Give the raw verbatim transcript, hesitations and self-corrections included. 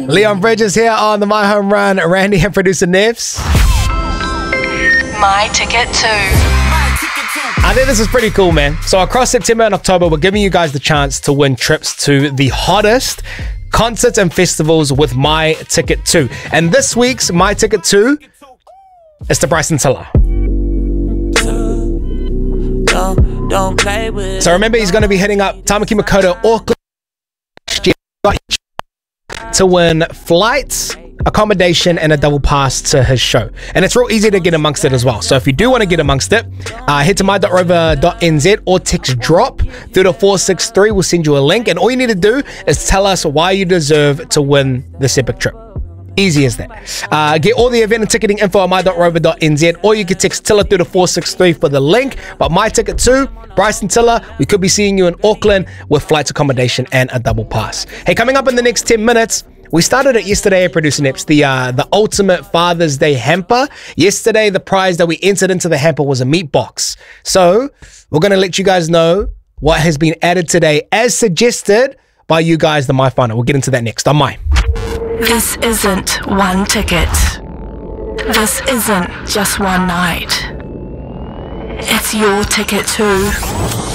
Leon Bridges here on the My Home Run. Randy and producer Nevs. My Ticket Two. I think this is pretty cool, man. So across September and October, we're giving you guys the chance to win trips to the hottest concerts and festivals with My Ticket Two. And this week's My Ticket Two is to Bryson Tiller. Don't, don't play with so remember, he's going to be hitting up Tamaki Makaurau, Auckland, to win flights, accommodation, and a double pass to his show. And it's real easy to get amongst it as well. So if you do want to get amongst it, uh, head to my dot rover dot n z or text DROP through to four six three. We'll send you a link. And all you need to do is tell us why you deserve to win this epic trip. Easy as that. Uh, get all the event and ticketing info at my dot rover dot n z, or you can text Tiller through to four six three for the link. But My Ticket Two, Bryson Tiller, we could be seeing you in Auckland with flights, accommodation, and a double pass. Hey, coming up in the next ten minutes, we started it yesterday at Producer Nips, the uh, the ultimate Father's Day hamper. Yesterday, the prize that we entered into the hamper was a meat box. So we're going to let you guys know what has been added today as suggested by you guys, the My Final. We'll get into that next on My. This isn't one ticket. This isn't just one night. It's your ticket too.